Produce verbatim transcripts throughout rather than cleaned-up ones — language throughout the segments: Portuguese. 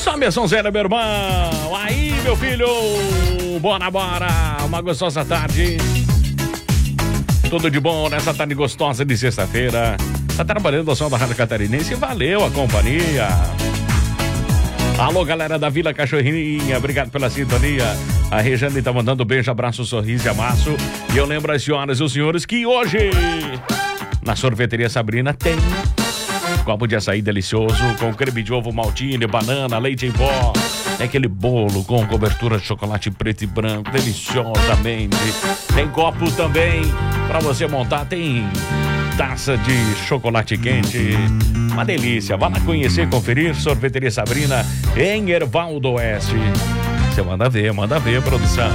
Sobe a sonzeira, meu irmão. Aí, meu filho. Bora, bora. Uma gostosa tarde. Tudo de bom nessa tarde gostosa de sexta-feira. Tá trabalhando o som da Rádio Catarinense. Valeu a companhia. Alô, galera da Vila Cachorrinha. Obrigado pela sintonia. A Rejane tá mandando beijo, abraço, sorriso e amasso. E eu lembro as senhoras e os senhores que hoje na Sorveteria Sabrina tem copo de açaí delicioso com creme de ovo, maltine, banana, leite em pó. É aquele bolo com cobertura de chocolate preto e branco, deliciosamente. Tem copo também para você montar, tem taça de chocolate quente. Uma delícia. Vá lá conhecer, conferir. Sorveteria Sabrina em Ervaldo Oeste. Você manda ver, manda ver, produção.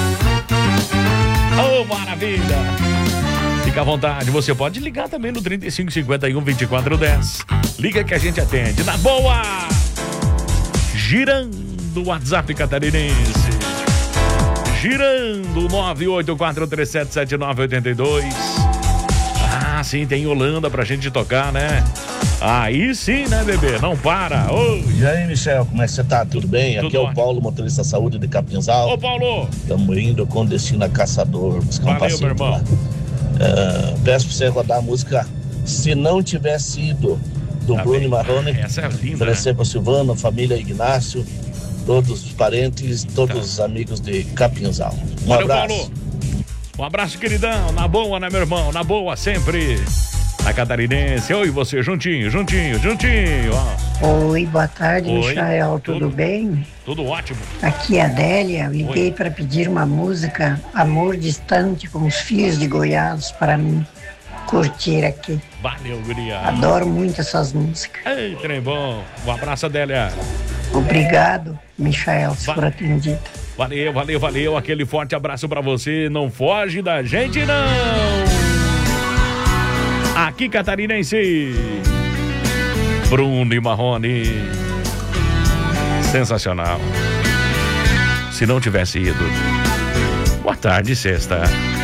Oh, maravilha! Fica à vontade, você pode ligar também no trinta e cinco, cinquenta e um, vinte e quatro, dez. Liga que a gente atende. Na boa! Girando o WhatsApp catarinense. Girando nove oito quatro três sete sete nove oito dois. Ah, sim, tem Holanda pra gente tocar, né? Aí sim, né, bebê? Não para. Oi. E aí, Michel, como é que você tá? Tudo bem? Tudo Aqui é o ótimo. Paulo, motorista de saúde de Capinzal. Ô, Paulo! Estamos indo com destino a Caçador, buscar um Valeu, meu paciente irmão. lá. Uh, peço pra você rodar a música Se Não Tivesse Sido, do Tá Bruno bem. Marrone. Essa é linda, Oferecer né? para Silvano, família Ignácio, todos os parentes, todos Tá. os amigos de Capinzal. Um Valeu, abraço. Paulo. Um abraço, queridão. Na boa, né, meu irmão? Na boa, sempre. Na Catarinense. Oi, você, juntinho, juntinho, juntinho. Ó. Oi, boa tarde, Oi, Michael, tudo, tudo. bem? Tudo ótimo. Aqui é a Adélia, Oi. liguei para pedir uma música, Amor Distante, com os Fios de Goiás, para mim curtir aqui. Valeu, guria. Adoro muito essas músicas. Ei, trem bom. Um abraço, Adélia. Obrigado, Michael, se Va- for atendido. Valeu, valeu, valeu. Aquele forte abraço pra você. Não foge da gente, não. Aqui, Catarinense. Bruno e Marrone. Sensacional. Se não tivesse ido. Boa tarde, sexta.